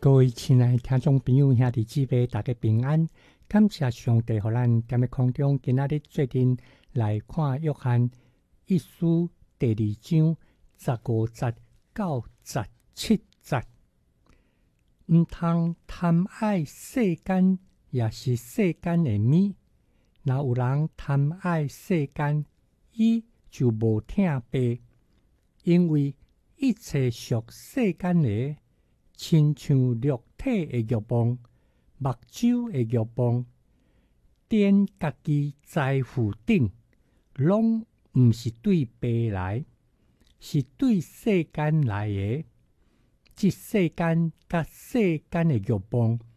各位亲爱的听众朋友、兄弟姊妹，大家平安！感谢上帝，互咱踮咧空中，今仔日做阵来看约翰一书第2章15节到17节。毋通贪爱世间，也是世间的物。若有人贪爱世间，伊就无听爸，因为一切属世间的，亲像肉体的欲望、目睭的欲望，踮家己财富顶，拢毋是对爸来，是对世间来的。即世间甲世间的欲望，